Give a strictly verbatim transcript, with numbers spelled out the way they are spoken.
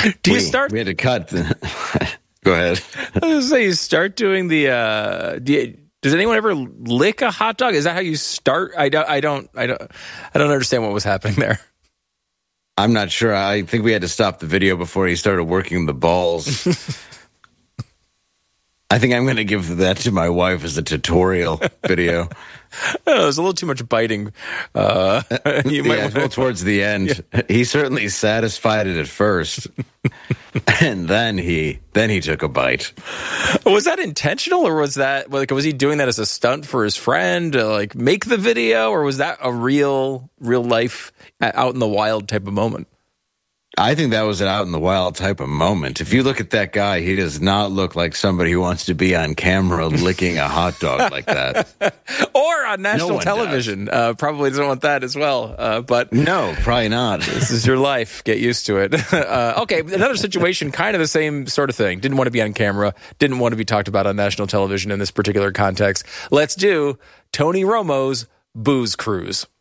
Do you we, start? We had to cut. The, go ahead. I was going to say, you start doing the. Uh, do you, does anyone ever lick a hot dog? Is that how you start? I don't. I don't. I don't. I don't understand what was happening there. I'm not sure. I think we had to stop the video before he started working the balls. I think I'm going to give that to my wife as a tutorial video. Oh, there's a little too much biting. Uh, you might yeah, well, towards the end, yeah. He certainly satisfied it at first, and then he then he took a bite. Was that intentional, or was that like was he doing that as a stunt for his friend to like make the video, or was that a real real life out in the wild type of moment? I think that was an out in the wild type of moment. If you look at that guy, he does not look like somebody who wants to be on camera licking a hot dog like that. Or on national no television. Uh, probably doesn't want that as well. Uh, but no, probably not. This is your life. Get used to it. Uh, okay, another situation, kind of the same sort of thing. Didn't want to be on camera. Didn't want to be talked about on national television in this particular context. Let's do Tony Romo's Booze Cruise.